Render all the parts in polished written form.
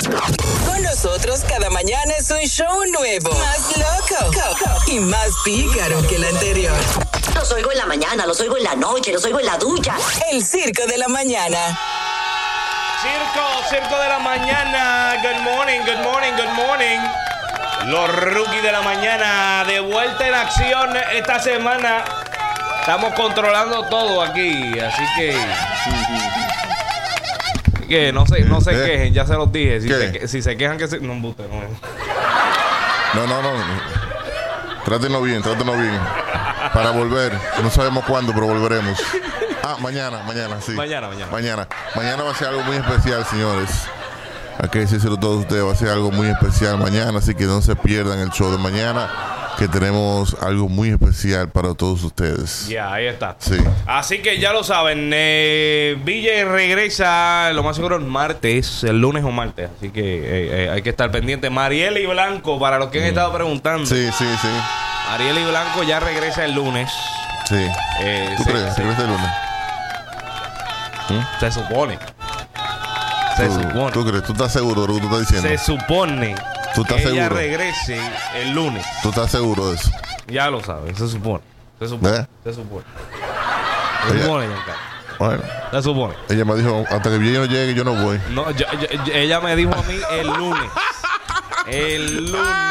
Con nosotros cada mañana es un show nuevo, más loco y más pícaro que el anterior. Los oigo en la mañana, los oigo en la noche, los oigo en la ducha. El Circo de la Mañana. Circo de la Mañana. Good morning, good morning, good morning. Los rookies de la mañana de vuelta en acción esta semana. Estamos controlando todo aquí, así que no se quejen, ya se los dije. Si se quejan que se... No, embuste, no. No. Trátenlo bien. Para volver. No sabemos cuándo, pero volveremos. Mañana, sí. Mañana va a ser algo muy especial, señores. Hay que decírselo a todos ustedes. Va a ser algo muy especial mañana, así que no se pierdan el show de mañana, que tenemos algo muy especial para todos ustedes. Ya, ahí está. Sí. Así que ya lo saben, Ville regresa lo más seguro el martes, el lunes o martes. Así que hay que estar pendiente. Mariel y Blanco, para los que han estado preguntando. Sí. Mariel y Blanco ya regresa el lunes. Sí. ¿Tú crees? ¿Regresa el lunes? Se supone. ¿Tú crees? ¿Tú estás seguro de lo que tú estás diciendo? Se supone que ella regrese el lunes. ¿Tú estás seguro de eso? Ya lo sabes, se supone. ¿Eh? Se supone, Giancarlo. Bueno. Se supone. Ella me dijo, hasta que yo no llegue, yo no voy. No, ella me dijo a mí el lunes. El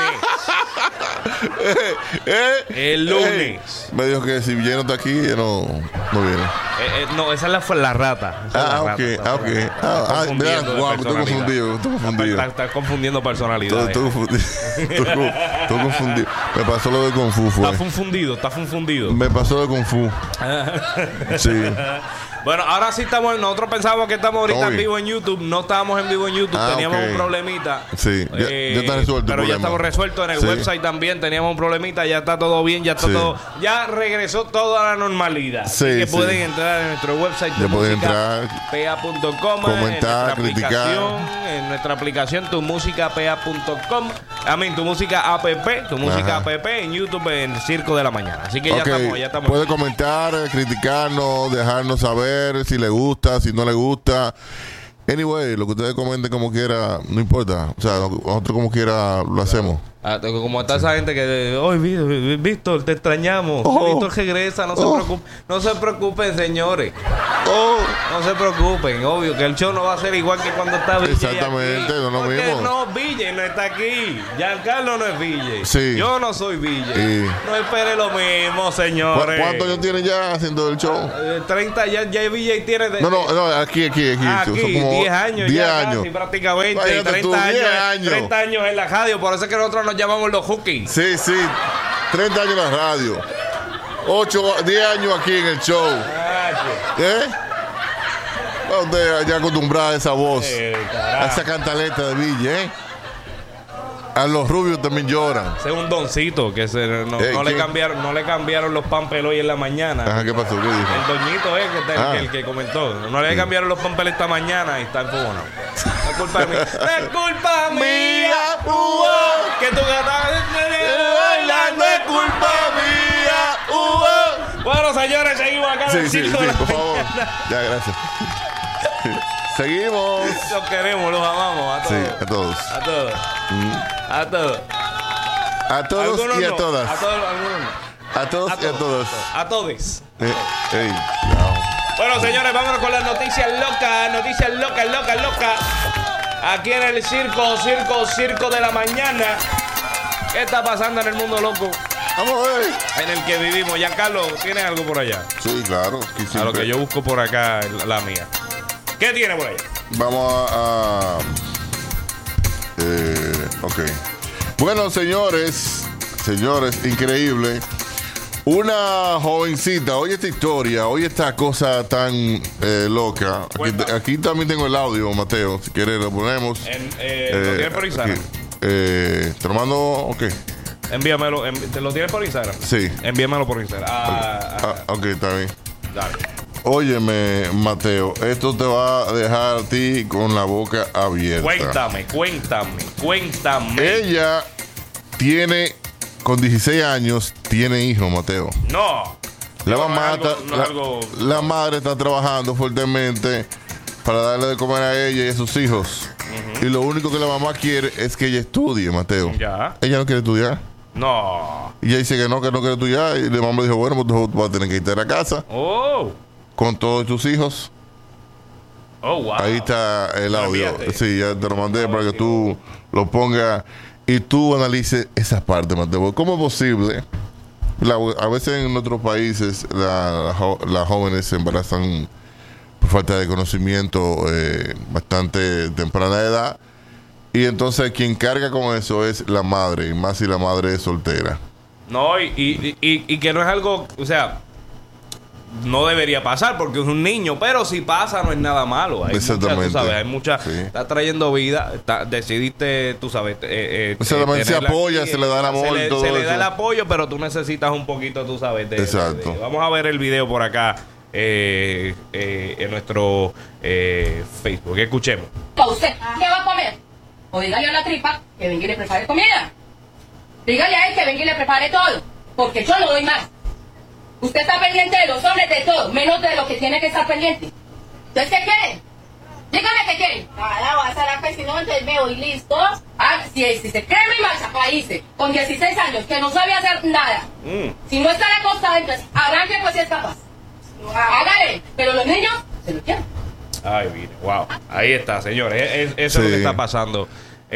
lunes. Me dijo que si Villeno está aquí, ella no viene. No, esa es la rata. Ok. Estoy confundido. Estás confundiendo personalidad. Estoy confundido. Me pasó lo de Kung Fu. Está confundido. Me pasó lo de Kung Fu. Sí. Bueno, ahora sí estamos. Nosotros pensábamos que estamos ahorita en vivo en YouTube. No estábamos en vivo en YouTube. Teníamos un problemita. Sí, ya está resuelto. Pero ya estamos resueltos. En el website también teníamos un problemita. Ya está todo bien. Ya está todo. Ya regresó todo a la normalidad. Sí, así que pueden entrar en nuestro website. Ya pueden entrar. PA.com. Comentar, criticar. En nuestra aplicación tumusicapa.com. Tu música app. Tu música app. En YouTube, en el Circo de la Mañana. Así que ya estamos. Puede comentar, criticarnos, dejarnos saber si le gusta, si no le gusta. Anyway, lo que ustedes comenten como quiera, no importa. O sea, nosotros como quiera lo hacemos. Como está esa gente que hoy Víctor, te extrañamos. Víctor regresa, no se preocupen, señores. No se preocupen, obvio que el show no va a ser igual que cuando está Ville. Exactamente, no lo mismo. No, Ville no está aquí. Giancarlo no es Ville. Sí. Yo no soy Ville. No espere lo mismo, señores. ¿Cuántos años tiene ya haciendo el show? 30, ya Ville tiene. No, aquí. Aquí, son como 10 años 10 ya años. casi, prácticamente. Váyate 30 años. 30 años en la radio, por eso es que nosotros nos llamamos los hookies. Sí, 30 años en la radio. 10 años aquí en el show. Usted ya acostumbrada a esa voz, a esa cantaleta de Ville, A los rubios también lloran. Ese es un doncito que no le cambiaron los pampers hoy en la mañana. Ajá, ¿qué pasó? ¿Qué dijo? El doñito el que comentó. No le cambiaron los pampers esta mañana y está enfogonado. No es culpa mía. No es culpa mía. Que tu gata no es culpa mía. Bueno, señores, seguimos acá en el circo. Sí, por favor. Ya, gracias. Seguimos. Los queremos, los amamos a todos. Sí, a todos. A todos. A todos y a todas. A todos, algunos no. A todos y a todas. A todos. No. Bueno, señores, vámonos con las noticias locas. Noticias locas. Aquí en el circo de la mañana. ¿Qué está pasando en el mundo loco? Vamos a ver. En el que vivimos. Giancarlo, ¿tienes algo por allá? Sí, claro. A lo que yo busco por acá, la mía. ¿Qué tiene por allá? Vamos a ok. Bueno, señores, increíble. Una jovencita, oye esta historia, oye esta cosa tan loca. Aquí también tengo el audio, Mateo. Si quieres lo ponemos. ¿Lo tienes por Instagram? Te lo mando, ok. Envíamelo. ¿Te lo tienes por Instagram? Sí. Envíamelo por Instagram. Ok, está bien. Dale. Óyeme, Mateo, esto te va a dejar a ti con la boca abierta. Cuéntame. Ella tiene, con 16 años, tiene hijos, Mateo. No. La madre está trabajando fuertemente para darle de comer a ella y a sus hijos. Y lo único que la mamá quiere es que ella estudie, Mateo. Ya. Ella no quiere estudiar. No. Y ella dice que no quiere estudiar. Y la mamá le dijo, bueno, pues tú vas a tener que irte a la casa. Oh. Con todos tus hijos. Oh, wow. Ahí está el audio. Sí, ya te lo mandé para que tú lo pongas y tú analices esa parte, Mateo. ¿Cómo es posible? A veces en nuestros países las jóvenes se embarazan por falta de conocimiento bastante temprana edad, y entonces quien carga con eso es la madre, y más si la madre es soltera. No, y que no es algo, o sea, no debería pasar porque es un niño, pero si pasa no es nada malo. Hay exactamente. Mucha, tú sabes, hay mucha, sí. Está trayendo vida, decidiste, tú sabes. Exactamente, se apoya, se le da el amor. Se le da el apoyo, pero tú necesitas un poquito, tú sabes. Exacto. Vamos a ver el video por acá en nuestro Facebook. Escuchemos. ¿Usted qué va a comer? O dígale a la tripa que venga y le prepare comida. Dígale a él que venga y le prepare todo, porque yo no doy más. Usted está pendiente de los hombres, de todo, menos de lo que tiene que estar pendiente. ¿Entonces qué quiere? Dígame qué quiere. Nada, va a estar acá, si no, entonces me voy, listo. Si se cree mi marcha, países, con 16 años, que no sabe hacer nada. Si no está acostada, entonces arranque pues si es capaz. Hágale, pero los niños se lo quieren. Ay, mire, wow. Ahí está, señores. Eso es lo que está pasando.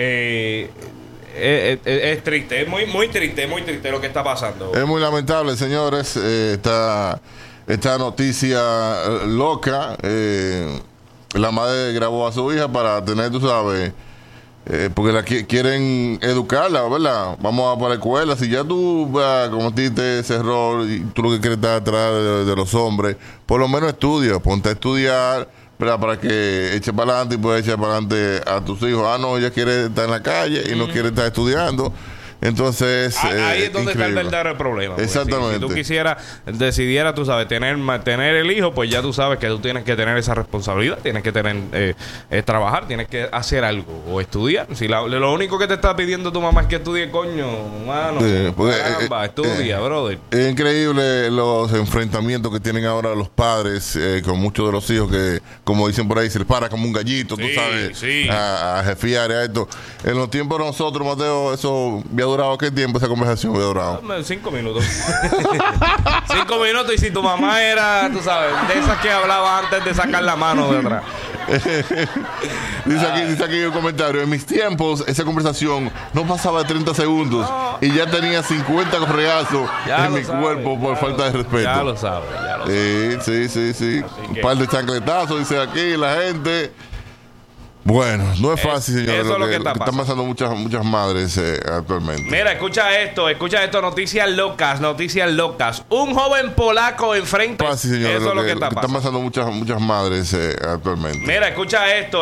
Es triste, es muy triste lo que está pasando. Es muy lamentable, señores. Esta noticia loca. La madre grabó a su hija para tener, tú sabes, porque quieren educarla, ¿verdad? Vamos a para la escuela. Si ya tú cometiste ese error y tú lo que quieres estar atrás de los hombres, por lo menos estudia, ponte a estudiar, ¿verdad? Para que eche para adelante y puedas echar para adelante a tus hijos. No, ella quiere estar en la calle y no quiere estar estudiando. Entonces ahí es donde está el verdadero problema. Exactamente. Si tú decidieras, tú sabes, tener el hijo, pues ya tú sabes que tú tienes que tener esa responsabilidad, tienes que tener trabajar, tienes que hacer algo o estudiar. Si lo único que te está pidiendo tu mamá es que estudie, coño, mano, caramba, estudia, brother. Es increíble los enfrentamientos que tienen ahora los padres con muchos de los hijos que, como dicen por ahí, se les para como un gallito, tú sabes, a jefiar a esto. En los tiempos de nosotros, Mateo, eso había durado, ¿qué tiempo esa conversación había durado? 5 minutos. 5 minutos, y si tu mamá era, tú sabes, de esas que hablaba antes de sacar la mano de atrás. dice aquí un comentario: en mis tiempos esa conversación no pasaba de 30 segundos y ya tenía 50 correazos en mi cuerpo por falta de respeto. Ya lo sabes. Sí. Un par de chancletazos, dice aquí la gente. Bueno, no es fácil, señores. Eso es lo que está pasando muchas madres actualmente. Mira, escucha esto, noticias locas. Un joven polaco enfrenta. Fácil, señores. Eso es lo que está pasando muchas madres actualmente. Mira, escucha esto.